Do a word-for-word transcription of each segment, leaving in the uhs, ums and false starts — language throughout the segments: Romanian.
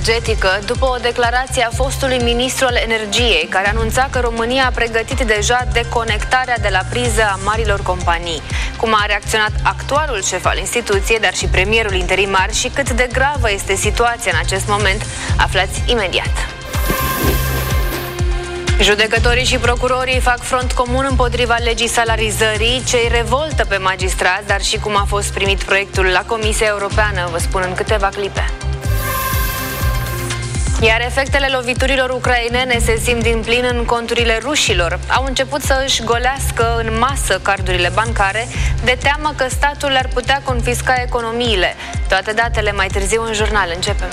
energetică după o declarație a fostului ministru al energiei, care anunța că România a pregătit deja deconectarea de la priză a marilor companii. Cum a reacționat actualul șef al instituției, dar și premierul interimar, și cât de gravă este situația în acest moment, aflați imediat. Judecătorii și procurorii fac front comun împotriva legii salarizării, ce îi revoltă pe magistrați, dar și cum a fost primit proiectul la Comisia Europeană, vă spun în câteva clipe. Iar efectele loviturilor ucrainene se simt din plin în conturile rușilor. Au început să își golească în masă cardurile bancare, de teamă că statul le-ar putea confisca economiile. Toate datele mai târziu în jurnal. Începem.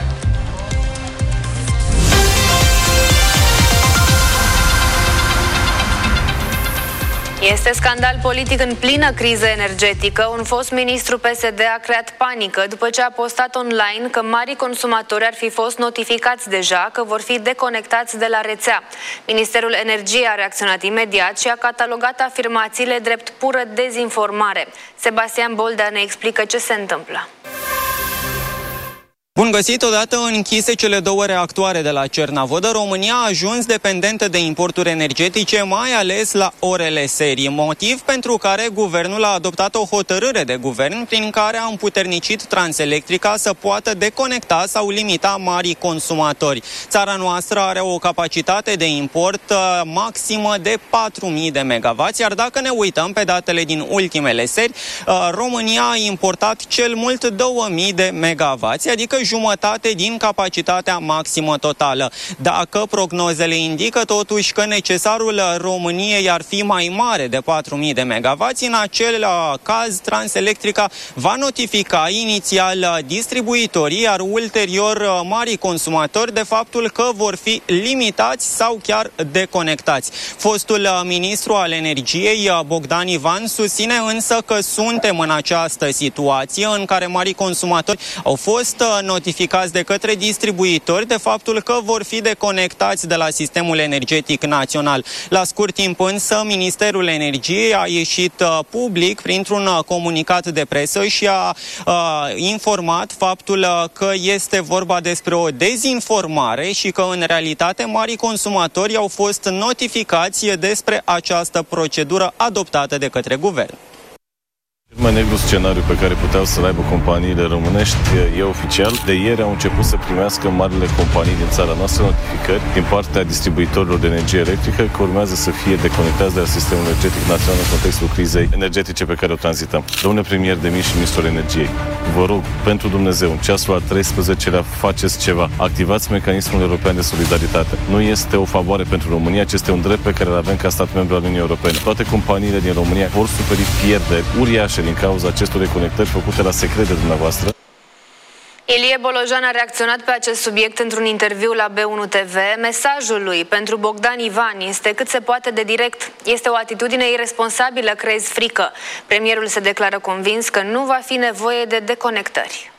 Este scandal politic în plină criză energetică. Un fost ministru P S D a creat panică după ce a postat online că marii consumatori ar fi fost notificați deja că vor fi deconectați de la rețea. Ministerul Energiei a reacționat imediat și a catalogat afirmațiile drept pură dezinformare. Sebastian Boldea ne explică ce se întâmplă. Bun găsit! Odată închise cele două reactoare de la Cernavodă, România a ajuns dependentă de importuri energetice, mai ales la orele serii, motiv pentru care guvernul a adoptat o hotărâre de guvern prin care a împuternicit Transelectrica să poată deconecta sau limita marii consumatori. Țara noastră are o capacitate de import uh, maximă de patru mii de megawatts, iar dacă ne uităm pe datele din ultimele seri, uh, România a importat cel mult două mii de megawatts, adică jumătate din capacitatea maximă totală. Dacă prognozele indică totuși că necesarul României ar fi mai mare de patru mii de megawatts, în acel caz Transelectrica va notifica inițial distribuitorii, iar ulterior marii consumatori, de faptul că vor fi limitați sau chiar deconectați. Fostul ministru al energiei, Bogdan Ivan, susține însă că suntem în această situație în care marii consumatori au fost notificați de către distribuitori de faptul că vor fi deconectați de la sistemul energetic național. La scurt timp însă, Ministerul Energiei a ieșit uh, public printr-un uh, comunicat de presă și a uh, informat faptul uh, că este vorba despre o dezinformare și că în realitate marii consumatori au fost notificați despre această procedură adoptată de către guvern. Cel mai negru scenariu pe care puteau să-l aibă companiile românești e oficial. De ieri au început să primească marile companii din țara noastră notificări din partea distribuitorilor de energie electrică că urmează să fie deconectați de la sistemul energetic național în contextul crizei energetice pe care o tranzităm. Domnule premier Demis și ministrul energiei, vă rog, pentru Dumnezeu, în ceasul al treisprezecelea faceți ceva. Activați mecanismul european de solidaritate. Nu este o favoare pentru România, ci este un drept pe care îl avem ca stat membru al Uniunii Europene. Toate companiile din România vor suferi pierderi uriașe din cauza acestor deconectări făcute la secret de dumneavoastră. Ilie Bolojan a reacționat pe acest subiect într-un interviu la B unu T V. Mesajul lui pentru Bogdan Ivan este cât se poate de direct. Este o atitudine irresponsabilă, creezi frică. Premierul se declară convins că nu va fi nevoie de deconectări.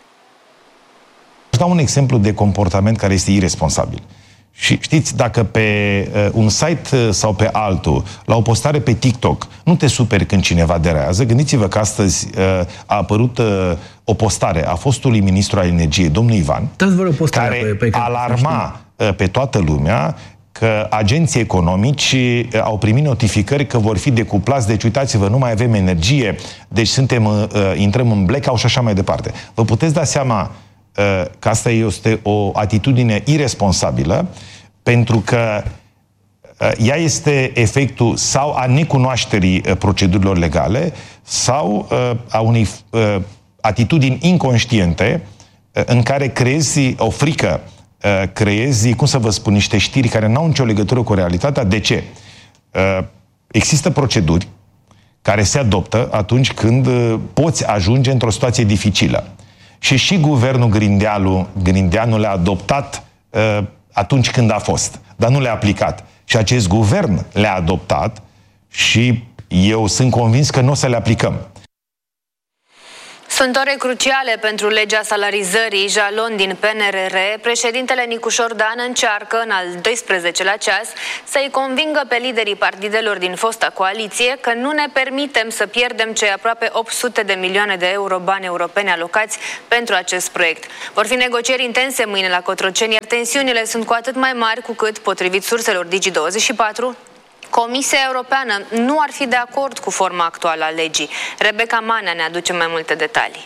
Aș da un exemplu de comportament care este irresponsabil. Și știți, dacă pe uh, un site uh, sau pe altul, la o postare pe TikTok, nu te superi când cineva derează, gândiți-vă că astăzi uh, a apărut uh, o postare a fostului ministru al energiei, domnul Ivan, care pe, pe alarma uh, pe toată lumea că agenții economici uh, au primit notificări că vor fi decuplați, deci uitați-vă, nu mai avem energie, deci suntem, uh, intrăm în blackout și așa mai departe. Vă puteți da seama că asta este o atitudine irresponsabilă, pentru că ea este efectul sau a necunoașterii procedurilor legale sau a unei atitudini inconștiente în care creezi o frică, creezi, cum să vă spun, niște știri care n-au nicio legătură cu realitatea. De ce? Există proceduri care se adoptă atunci când poți ajunge într-o situație dificilă. Și și guvernul Grindeanu, Grindeanu le-a adoptat uh, atunci când a fost, dar nu le-a aplicat. Și acest guvern le-a adoptat și eu sunt convins că nu o să le aplicăm. Sunt ore cruciale pentru legea salarizării, jalon din P N R R. Președintele Nicușor Dan încearcă în al doisprezecelea ceas să-i convingă pe liderii partidelor din fosta coaliție că nu ne permitem să pierdem cei aproape opt sute de milioane de euro bani europeni alocați pentru acest proiect. Vor fi negocieri intense mâine la Cotroceni, iar tensiunile sunt cu atât mai mari cu cât, potrivit surselor Digi douăzeci și patru, Comisia Europeană nu ar fi de acord cu forma actuală a legii. Rebecca Manea ne aduce mai multe detalii.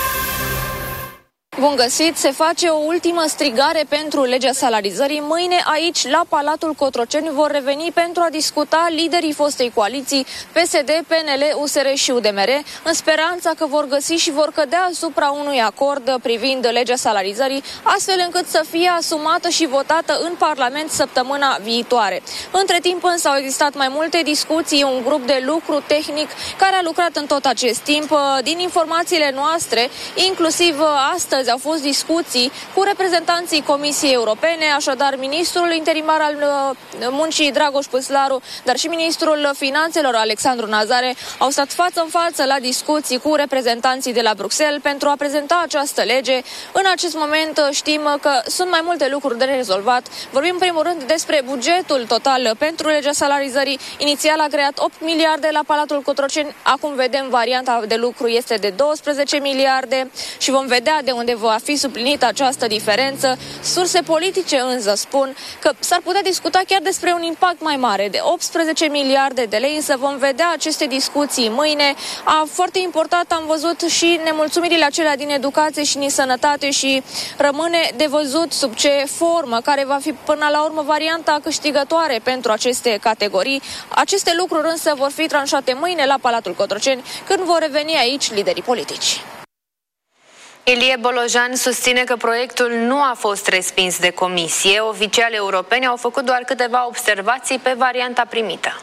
Bun găsit! Se face o ultimă strigare pentru legea salarizării. Mâine aici, la Palatul Cotroceni, vor reveni pentru a discuta liderii fostei coaliții P S D, P N L, U S R și U D M R, în speranța că vor găsi și vor cădea asupra unui acord privind legea salarizării, astfel încât să fie asumată și votată în Parlament săptămâna viitoare. Între timp însă au existat mai multe discuții, un grup de lucru tehnic care a lucrat în tot acest timp. Din informațiile noastre, inclusiv astăzi, au fost discuții cu reprezentanții Comisiei Europene, așadar ministrul interimar al muncii Dragoș Păslaru, dar și ministrul finanțelor Alexandru Nazare au stat față în față la discuții cu reprezentanții de la Bruxelles pentru a prezenta această lege. În acest moment știm că sunt mai multe lucruri de rezolvat. Vorbim în primul rând despre bugetul total pentru legea salarizării. Inițial a creat opt miliarde la Palatul Cotroceni, acum vedem varianta de lucru este de douăsprezece miliarde și vom vedea de unde va fi suplinită această diferență. Surse politice însă spun că s-ar putea discuta chiar despre un impact mai mare de optsprezece miliarde de lei, însă vom vedea aceste discuții mâine. A, foarte important, am văzut și nemulțumirile acelea din educație și din sănătate și rămâne de văzut sub ce formă, care va fi până la urmă varianta câștigătoare pentru aceste categorii. Aceste lucruri însă vor fi tranșate mâine la Palatul Cotroceni, când vor reveni aici liderii politici. Ilie Bolojan susține că proiectul nu a fost respins de comisie. Oficiali europeni au făcut doar câteva observații pe varianta primită.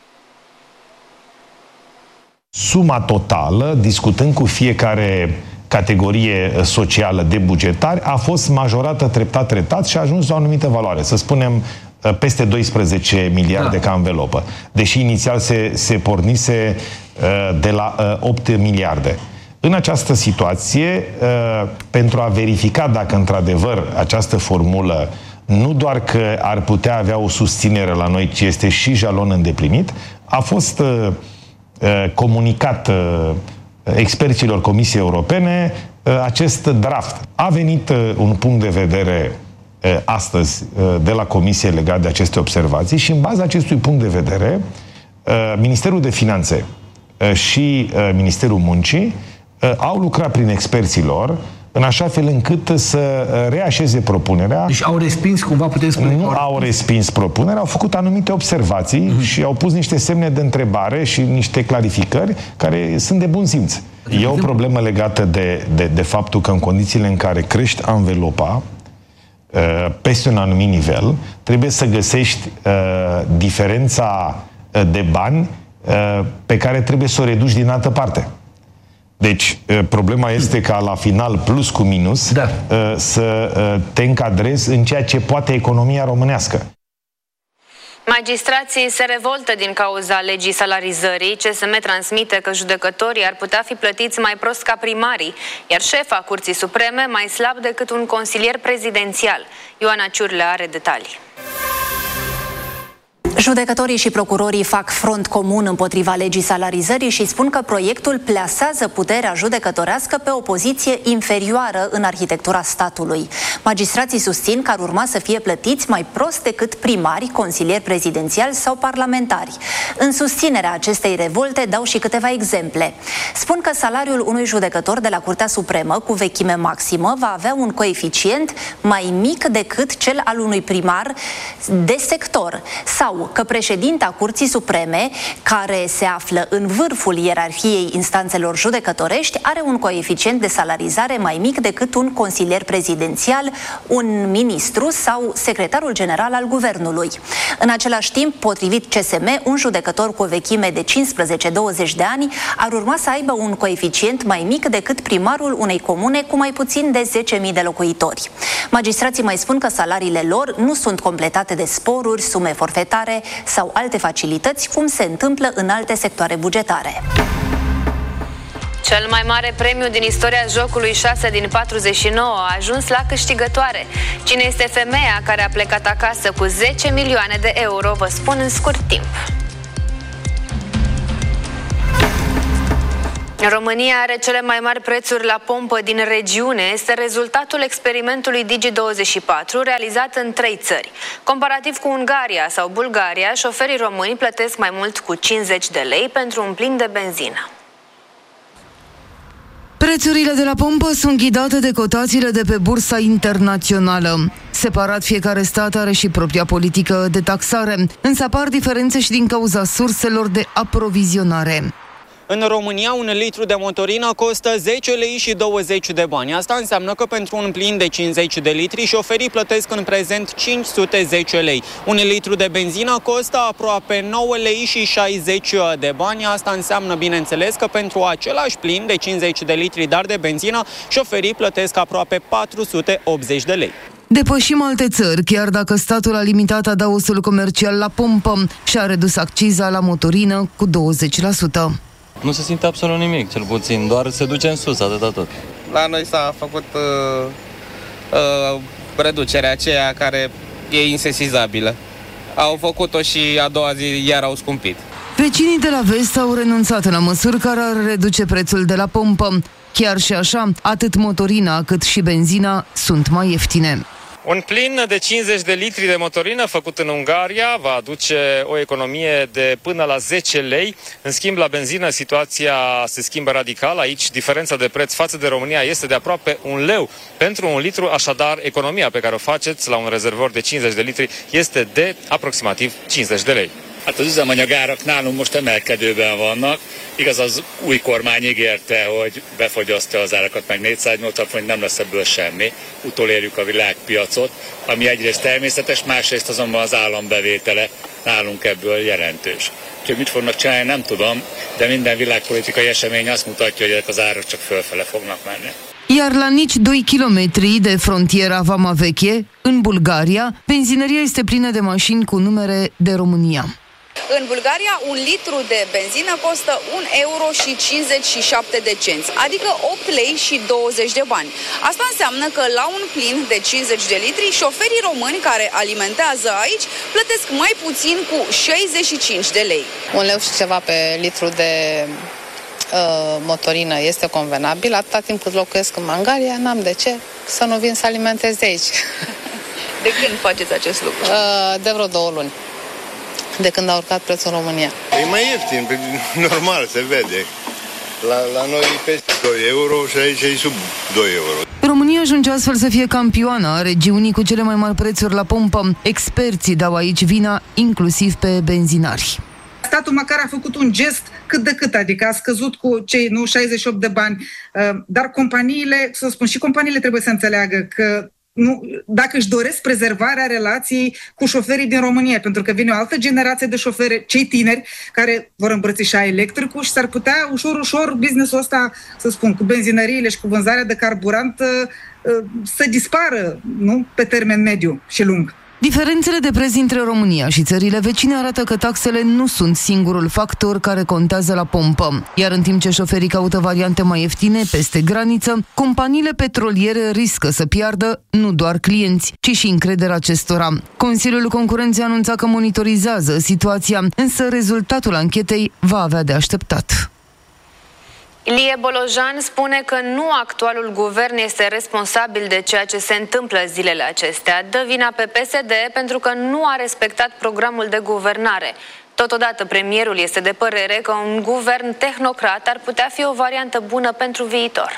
Suma totală, discutând cu fiecare categorie socială de bugetari, a fost majorată treptat, treptat și a ajuns la o anumită valoare. Să spunem peste doisprezece miliarde da. ca învelopă. Deși inițial se, se pornise de la opt miliarde. În această situație, pentru a verifica dacă într-adevăr această formulă nu doar că ar putea avea o susținere la noi, ci este și jalon îndeplinit, a fost comunicat experților Comisiei Europene acest draft. A venit un punct de vedere astăzi de la Comisie legat de aceste observații și în baza acestui punct de vedere, Ministerul de Finanțe și Ministerul Muncii au lucrat prin experții lor în așa fel încât să reașeze propunerea. Deci au respins cumva, putem spune? Nu au respins propunerea, au făcut anumite observații uh-huh. și au pus niște semne de întrebare și niște clarificări care sunt de bun simț. E o problemă legată de, de, de faptul că în condițiile în care crești anvelopa peste un anumit nivel, trebuie să găsești uh, diferența de bani uh, pe care trebuie să o reduci din altă parte. Deci, problema este ca la final, plus cu minus, da. să te încadrezi în ceea ce poate economia românească. Magistrații se revoltă din cauza legii salarizării. C S M transmite că judecătorii ar putea fi plătiți mai prost ca primarii, iar șefa Curții Supreme mai slab decât un consilier prezidențial. Ioana Ciurlea are detalii. Judecătorii și procurorii fac front comun împotriva legii salarizării și spun că proiectul plasează puterea judecătorească pe o poziție inferioară în arhitectura statului. Magistrații susțin că ar urma să fie plătiți mai prost decât primari, consilieri prezidențiali sau parlamentari. În susținerea acestei revolte dau și câteva exemple. Spun că salariul unui judecător de la Curtea Supremă cu vechime maximă va avea un coeficient mai mic decât cel al unui primar de sector sau că președinta Curții Supreme, care se află în vârful ierarhiei instanțelor judecătorești, are un coeficient de salarizare mai mic decât un consilier prezidențial, un ministru sau secretarul general al guvernului. În același timp, potrivit C S M, un judecător cu o vechime de cincisprezece douăzeci de ani ar urma să aibă un coeficient mai mic decât primarul unei comune cu mai puțin de zece mii de locuitori. Magistrații mai spun că salariile lor nu sunt completate de sporuri, sume forfetare sau alte facilități, cum se întâmplă în alte sectoare bugetare. Cel mai mare premiu din istoria jocului, șase din patruzeci și nouă, a ajuns la câștigătoare. Cine este femeia care a plecat acasă cu zece milioane de euro, vă spun în scurt timp. România are cele mai mari prețuri la pompă din regiune. Este rezultatul experimentului Digi douăzeci și patru realizat în trei țări. Comparativ cu Ungaria sau Bulgaria, șoferii români plătesc mai mult cu cincizeci de lei pentru un plin de benzină. Prețurile de la pompă sunt ghidate de cotațiile de pe bursa internațională. Separat, fiecare stat are și propria politică de taxare, însă apar diferențe și din cauza surselor de aprovizionare. În România, un litru de motorină costă zece lei și douăzeci de bani. Asta înseamnă că pentru un plin de cincizeci de litri, șoferii plătesc în prezent cinci sute zece lei. Un litru de benzină costă aproape nouă lei și șaizeci de bani. Asta înseamnă, bineînțeles, că pentru același plin de cincizeci de litri, dar de benzină, șoferii plătesc aproape patru sute optzeci de lei. Depășim alte țări, chiar dacă statul a limitat adaosul comercial la pompă și a redus acciza la motorină cu douăzeci la sută. Nu se simte absolut nimic, cel puțin, doar se duce în sus, atâta tot. La noi s-a făcut uh, uh, reducerea aceea care e insesizabilă. Au făcut-o și a doua zi iar au scumpit. Vecinii de la vest au renunțat la măsuri care ar reduce prețul de la pompă. Chiar și așa, atât motorina cât și benzina sunt mai ieftine. Un plin de cincizeci de litri de motorină făcut în Ungaria va aduce o economie de până la zece lei. În schimb, la benzină situația se schimbă radical. Aici diferența de preț față de România este de aproape un leu pentru un litru, așadar economia pe care o faceți la un rezervor de cincizeci de litri este de aproximativ cincizeci de lei. Hát az üzemanyagárak nálunk most emelkedőben vannak. Igaz, az új kormány ígérte, hogy befogyasztja az árakat, meg négyszáznyolcvan forint, nem lesz ebből semmi. Utolérjük a világpiacot, ami egyrészt természetes, másrészt azonban az állambevétele nálunk ebből jelentős. Úgyhogy mit fognak csinálni, nem tudom, de minden világpolitikai esemény azt mutatja, hogy ezek az árak csak fölfele fognak menni. Iar la nici doi kilometri de frontiera Vama Veche, în Bulgaria, benzinăria este plină de mașini cu numere de România. În Bulgaria, un litru de benzină costă un euro și cincizeci și șapte de cenți, adică opt lei și douăzeci de bani. Asta înseamnă că la un plin de cincizeci de litri, șoferii români care alimentează aici plătesc mai puțin cu șaizeci și cinci de lei. Un leu și ceva pe litru de uh, motorină este convenabil. Atâta timp cât locuiesc în Ungaria, n-am de ce să nu vin să alimentez de aici. De când faceți acest lucru? Uh, de vreo două luni. De când a urcat prețul în România. E mai ieftin, normal, se vede. La, la noi e peste doi euro și aici e sub doi euro. România ajunge astfel să fie campioana a regiunii cu cele mai mari prețuri la pompă. Experții dau aici vina inclusiv pe benzinari. Statul măcar a făcut un gest cât de cât, adică a scăzut cu cei nu șaizeci și opt de bani, dar companiile, să spun, și companiile trebuie să înțeleagă că nu, dacă își doresc prezervarea relației cu șoferii din România, pentru că vine o altă generație de șoferi, cei tineri, care vor îmbrățișa electricul și s-ar putea ușor, ușor business-ul ăsta, să spun, cu benzinăriile și cu vânzarea de carburant să dispară, nu, pe termen mediu și lung. Diferențele de preț între România și țările vecine arată că taxele nu sunt singurul factor care contează la pompă. Iar în timp ce șoferii caută variante mai ieftine peste graniță, companiile petroliere riscă să piardă nu doar clienți, ci și încrederea acestora. Consiliul Concurenței anunța că monitorizează situația, însă rezultatul anchetei va avea de așteptat. Ilie Bolojan spune că nu actualul guvern este responsabil de ceea ce se întâmplă zilele acestea. Dă vina pe P S D pentru că nu a respectat programul de guvernare. Totodată, premierul este de părere că un guvern tehnocrat ar putea fi o variantă bună pentru viitor.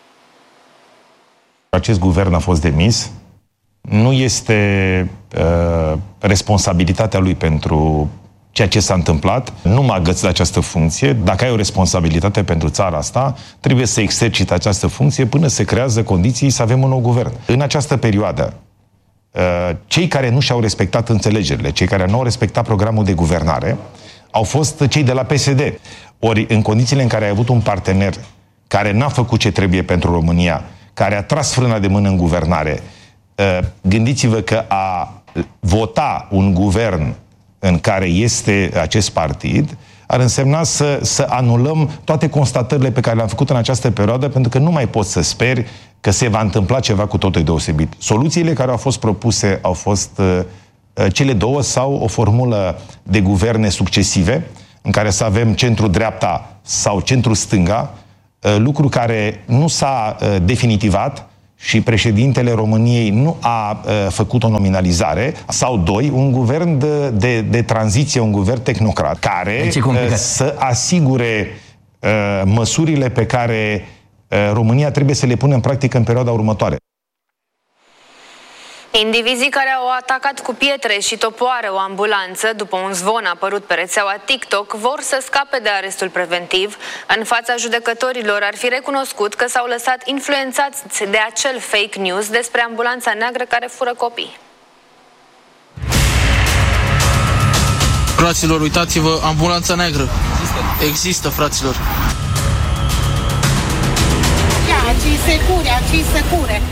Acest guvern a fost demis. Nu este uh, responsabilitatea lui pentru ceea ce s-a întâmplat. Nu mă agăț la această funcție. Dacă ai o responsabilitate pentru țara asta, trebuie să exercite această funcție până se creează condiții să avem un nou guvern. În această perioadă, cei care nu și-au respectat înțelegerile, cei care nu au respectat programul de guvernare, au fost cei de la P S D. Ori, în condițiile în care ai avut un partener care n-a făcut ce trebuie pentru România, care a tras frâna de mână în guvernare, gândiți-vă că a vota un guvern în care este acest partid ar însemna să, să anulăm toate constatările pe care le-am făcut în această perioadă, pentru că nu mai poți să speri că se va întâmpla ceva cu totul deosebit. Soluțiile care au fost propuse au fost uh, cele două sau o formulă de guverne succesive, în care să avem centru-dreapta sau centru-stânga, uh, lucru care nu s-a uh, definitivat și președintele României nu a uh, făcut o nominalizare, sau doi, un guvern de, de, de tranziție, un guvern tehnocrat, care uh, să asigure uh, măsurile pe care România trebuie să le pună în practică în perioada următoare. Indivizii care au atacat cu pietre și topoare o ambulanță după un zvon apărut pe rețeaua TikTok vor să scape de arestul preventiv. În fața judecătorilor ar fi recunoscut că s-au lăsat influențați de acel fake news despre ambulanța neagră care fură copii. Fraților, uitați-vă, ambulanța neagră. Există, Există fraților. Ci secure, ci secure.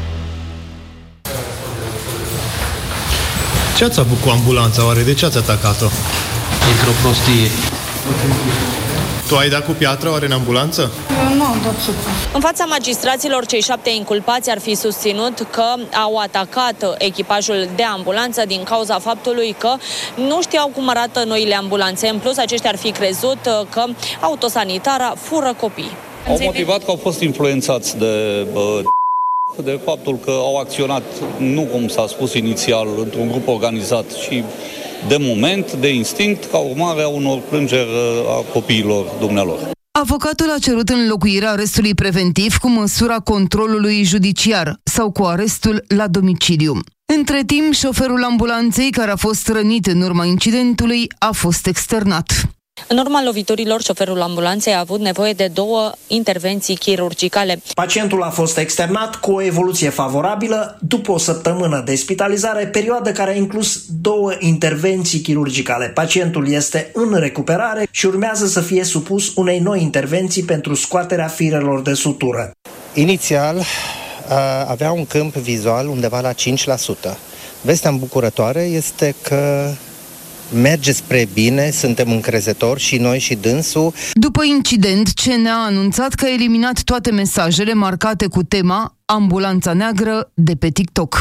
Ce ați avut cu ambulanța, oare? De ce ați atacat-o? Într-o prostie. Tu ai dat cu piatră, oare, în ambulanță? Eu nu am dat supă. În fața magistraților, cei șapte inculpați ar fi susținut că au atacat echipajul de ambulanță din cauza faptului că nu știau cum arată noile ambulanțe. În plus, aceștia ar fi crezut că autosanitara fură copii. Au motivat că au fost influențați de, de faptul că au acționat, nu cum s-a spus inițial, într-un grup organizat, ci de moment, de instinct, ca urmare a unor plângeri a copiilor dumnealor. Avocatul a cerut înlocuirea arestului preventiv cu măsura controlului judiciar sau cu arestul la domiciliu. Între timp, șoferul ambulanței care a fost rănit în urma incidentului a fost externat. În urma loviturilor, șoferul ambulanței a avut nevoie de două intervenții chirurgicale. Pacientul a fost externat cu o evoluție favorabilă după o săptămână de spitalizare, perioadă care a inclus două intervenții chirurgicale. Pacientul este în recuperare și urmează să fie supus unei noi intervenții pentru scoaterea firelor de sutură. Inițial avea un câmp vizual undeva la cinci la sută. Vestea îmbucurătoare este că merge spre bine, suntem încrezători și noi și dânsul. După incident, C N A a anunțat că a eliminat toate mesajele marcate cu tema Ambulanța neagră de pe TikTok.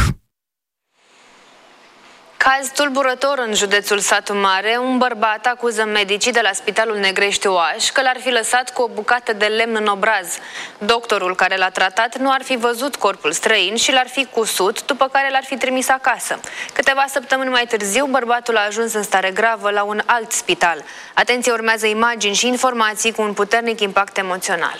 Caz tulburător în județul Satu Mare. Un bărbat acuză medicii de la Spitalul Negrești Oaș că l-ar fi lăsat cu o bucată de lemn în obraz. Doctorul care l-a tratat nu ar fi văzut corpul străin și l-ar fi cusut, după care l-ar fi trimis acasă. Câteva săptămâni mai târziu, bărbatul a ajuns în stare gravă la un alt spital. Atenție, urmează imagini și informații cu un puternic impact emoțional.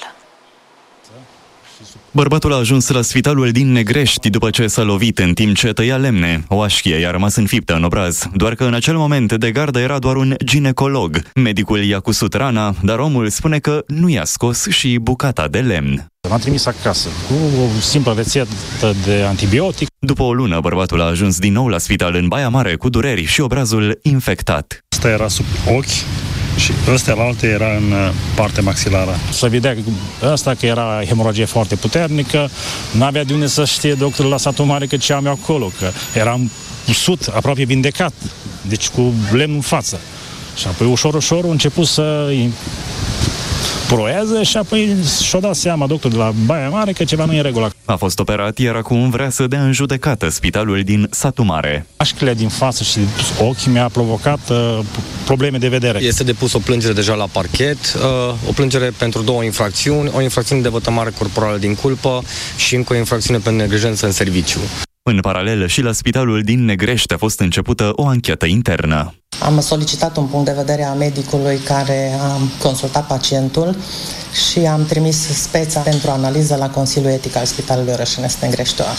Bărbatul a ajuns la spitalul din Negrești după ce s-a lovit în timp ce tăia lemne. O așchie i-a rămas înfiptă în obraz, doar că în acel moment de gardă era doar un ginecolog. Medicul i-a cusut rana, dar omul spune că nu i-a scos și bucata de lemn. M-a trimis acasă cu o simplă rețetă de antibiotic. După o lună, bărbatul a ajuns din nou la spital în Baia Mare cu dureri și obrazul infectat. Asta era sub ochi și ăsta la altă era în partea maxilară. Se vedea ăsta că era hemoragie foarte puternică, n-avea de unde să știe doctorul la Satu Mare că ce am eu acolo, că eram usut, aproape vindecat, deci cu lemn în față. Și apoi ușor, ușor a început să proieze și apoi și-o dat seama doctorul de la Baia Mare că ceva nu e în regulă. A fost operat, iar acum vrea să dea în judecată spitalul din Satu Mare. Așchile din față și de ochi mi-a provocat uh, probleme de vedere. Este depus o plângere deja la parchet, uh, o plângere pentru două infracțiuni, o infracțiune de vătămare corporală din culpă și încă o infracțiune pentru neglijență în serviciu. În paralel, și la spitalul din Negrești a fost începută o anchetă internă. Am solicitat un punct de vedere a medicului care a consultat pacientul și am trimis speța pentru analiză la Consiliul Etic al Spitalului Orășenesc Negrești Oaș.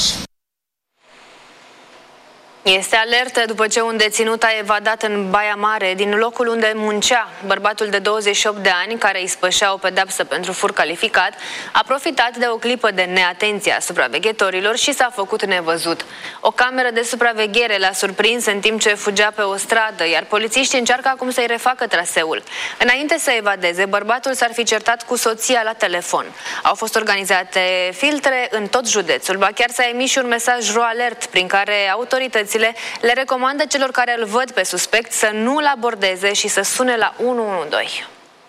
Este alertă după ce un deținut a evadat în Baia Mare din locul unde muncea. Bărbatul de douăzeci și opt de ani, care îi spășea o pedeapsă pentru fur calificat, a profitat de o clipă de neatenție a supraveghetorilor și s-a făcut nevăzut. O cameră de supraveghere l-a surprins în timp ce fugea pe o stradă, iar polițiștii încearcă acum să-i refacă traseul. Înainte să evadeze, bărbatul s-ar fi certat cu soția la telefon. Au fost organizate filtre în tot județul, ba chiar s-a emis și un mesaj ro alert prin care autoritățile autoritățile le recomandă celor care îl văd pe suspect să nu-l abordeze și să sune la unu unu doi.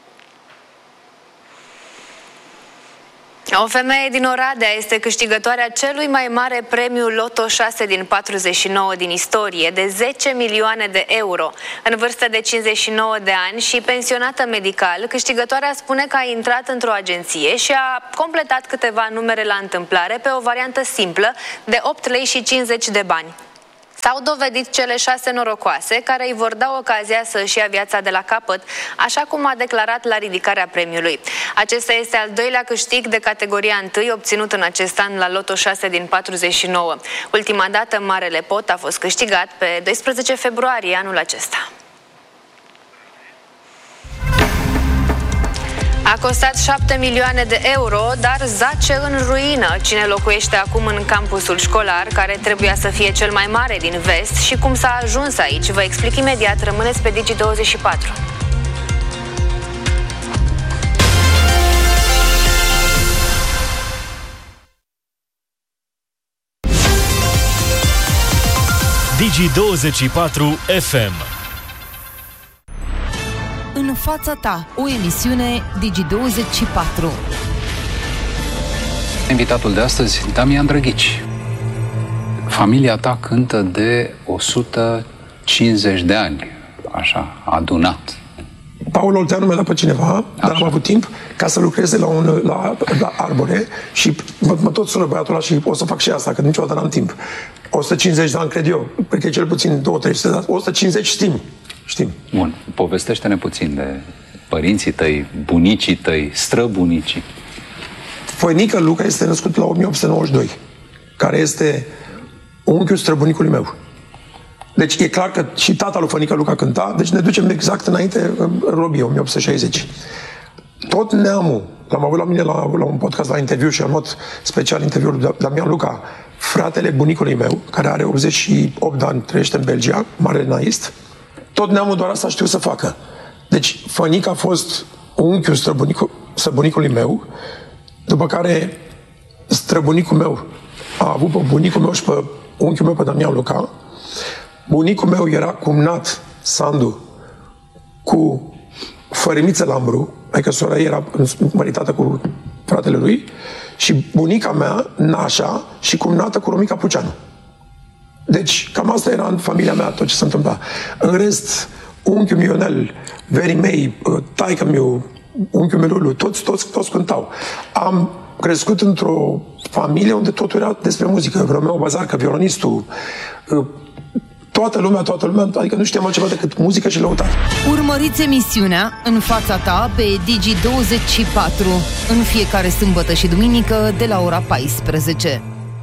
O femeie din Oradea este câștigătoarea celui mai mare premiu Loto șase din patruzeci și nouă din istorie, de zece milioane de euro. În vârstă de cincizeci și nouă de ani și pensionată medical, câștigătoarea spune că a intrat într-o agenție și a completat câteva numere la întâmplare pe o variantă simplă de opt lei și cincizeci de bani. S-au dovedit cele șase norocoase care îi vor da ocazia să-și ia viața de la capăt, așa cum a declarat la ridicarea premiului. Acesta este al doilea câștig de categoria unu obținut în acest an la Loto șase din patruzeci și nouă. Ultima dată, Marele Pot a fost câștigat pe doisprezece februarie anul acesta. A costat șapte milioane de euro, dar zace în ruină. Cine locuiește acum în campusul școlar, care trebuia să fie cel mai mare din vest, și cum s-a ajuns aici, vă explic imediat. Rămâneți pe Digi douăzeci și patru. Digi douăzeci și patru F M. În fața ta, o emisiune Digi douăzeci și patru. Invitatul de astăzi, Damian Drăghici. Familia ta cântă de o sută cincizeci de ani, așa, adunat. Paul Olteanu mi-a dat pe cineva, așa, dar am avut timp ca să lucreze la, un, la, la Arbore și mă, mă tot sună băiatul ăla și o să fac și asta, că niciodată n-am timp. o sută cincizeci de ani, cred eu, cred că e cel puțin două trei sute de ani. o sută cincizeci știm. Știm. Bun, povestește-ne puțin de părinții tăi, bunicii tăi, străbunicii. Foinică Luca este născut la o mie opt sute nouăzeci și doi, care este unchiul străbunicului meu. Deci e clar că și tata lui Foinică Luca cânta, deci ne ducem exact înainte, în Robie, o mie opt sute șaizeci. Tot neamul, l-am avut la mine la, la un podcast, la interviu, și am luat special interviul de Damian Luca, fratele bunicului meu, care are optzeci și opt de ani, trăiește în Belgia, mare naist. Tot neamul doar asta știu să facă. Deci, Fănică a fost unchiul străbunicul, străbunicului meu, după care străbunicul meu a avut pe bunicul meu și pe unchiul meu, pe Damian Luca. Bunicul meu era cumnat, Sandu, cu Fărimiță Lambru, adică sora ei era măritată cu fratele lui, și bunica mea, Nașa, și cumnată cu Romica Puceanu. Deci, cam asta era în familia mea, tot ce se întâmpla. În rest, unchiul Ionel, verii mei, taică meu, unchiul meu Lulu, toți, toți, toți cântau. Am crescut într-o familie unde totul era despre muzică. Romeo Bazarcă, violonistul, toată lumea, toată lumea, adică nu știam altceva decât muzică și lăutare. Urmăriți emisiunea În fața ta pe Digi douăzeci și patru în fiecare sâmbătă și duminică de la ora paisprezece.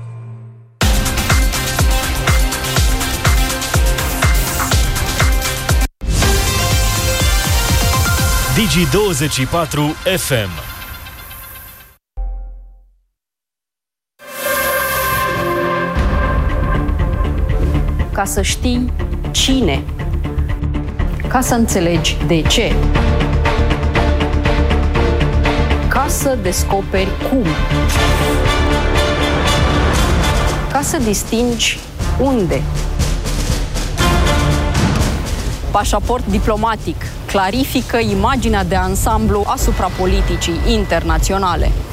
Digi douăzeci și patru F M. Ca să știi cine, ca să înțelegi de ce, ca să descoperi cum, ca să distingi unde. Pașaport diplomatic clarifică imaginea de ansamblu asupra politicii internaționale.